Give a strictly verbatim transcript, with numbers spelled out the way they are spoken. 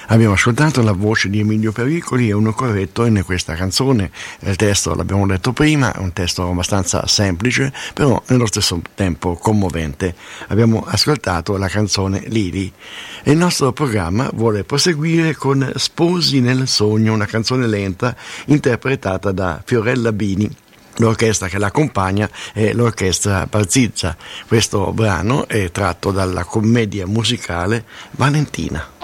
Abbiamo ascoltato la voce di Emilio Pericoli e uno corretto in questa canzone. Il testo, l'abbiamo detto prima, è un testo abbastanza semplice, però nello stesso tempo commovente. Abbiamo ascoltato la canzone Lili. E il nostro programma vuole proseguire con Sposi nel sogno, una canzone lenta interpretata da Fiorella Bini. L'orchestra che l'accompagna è l'orchestra Barzizza. Questo brano è tratto dalla commedia musicale Valentina.